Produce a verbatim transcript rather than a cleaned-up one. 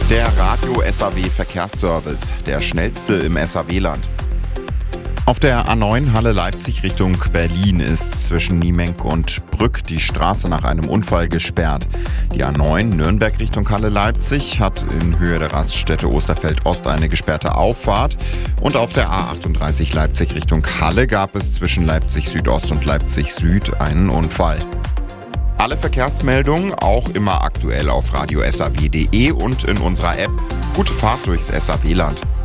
Der Radio-S A W-Verkehrsservice, der schnellste im S A W-Land. Auf der A neun Halle-Leipzig Richtung Berlin ist zwischen Niemenk und Brück die Straße nach einem Unfall gesperrt. Die A neun Nürnberg Richtung Halle-Leipzig hat in Höhe der Raststätte Osterfeld-Ost eine gesperrte Auffahrt. Und auf der A achtunddreißig Leipzig Richtung Halle gab es zwischen Leipzig Südost und Leipzig Süd einen Unfall. Alle Verkehrsmeldungen auch immer aktuell auf radio S A W punkt de und in unserer App. Gute Fahrt durchs S A W-Land.